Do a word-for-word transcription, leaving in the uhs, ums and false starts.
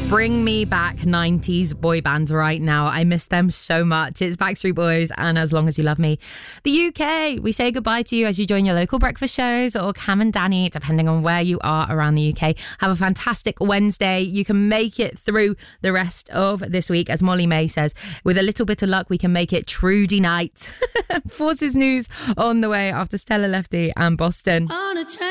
Bring me back nineties boy bands right now. I miss them so much. It's Backstreet Boys and As Long As You Love Me. The U K, we say goodbye to you as you join your local breakfast shows or Cam and Danny, depending on where you are around the U K. Have a fantastic Wednesday. You can make it through the rest of this week. As Molly May says, with a little bit of luck, we can make it Trudy night. Forces News on the way after Stella Lefty and Boston. On a